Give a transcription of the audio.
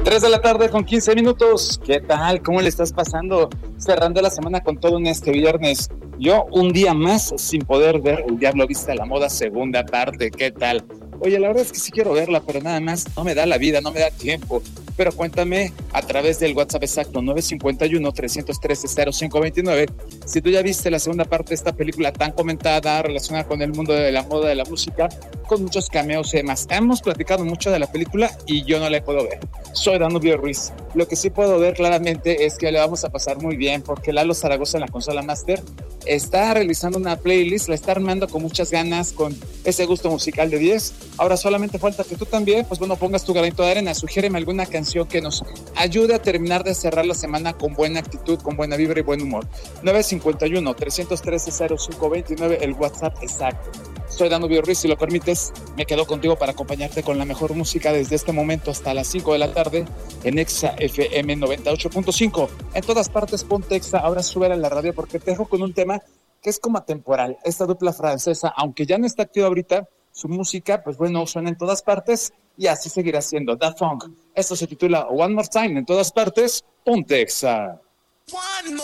3 de la tarde con 15 minutos. ¿Qué tal? ¿Cómo le estás pasando? Cerrando la semana con todo en este viernes. Yo un día más sin poder ver El Diablo Viste a la Moda segunda parte. ¿Qué tal? Oye, la verdad es que sí quiero verla, pero nada más no me da la vida, no me da tiempo. Pero cuéntame a través del WhatsApp exacto 951-313-0529 si tú ya viste la segunda parte de esta película tan comentada relacionada con el mundo de la moda, de la música, con muchos cameos y demás. Hemos platicado mucho de la película y yo no la puedo ver. Soy Danubio Ruiz. Lo que sí puedo ver claramente es que le vamos a pasar muy bien porque Lalo Zaragoza en la consola Master está realizando una playlist, la está armando con muchas ganas, con ese gusto musical de 10. Ahora solamente falta que tú también, pues bueno, pongas tu granito de arena, sugiéreme alguna canción que nos ayude a terminar de cerrar la semana con buena actitud, con buena vibra y buen humor. 951-313-0529, el WhatsApp exacto. Soy Danubio Ruiz, si lo permites, me quedo contigo para acompañarte con la mejor música desde este momento hasta las 5 de la tarde en Exa FM 98.5. En todas partes ponte Exa, ahora sube a la radio porque te dejo con un tema que es como atemporal. Esta dupla francesa, aunque ya no está activa ahorita, su música, pues bueno, suena en todas partes y así seguirá siendo. Daft Punk. Esto se titula One More Time, en todas partes, ponte Exa. One more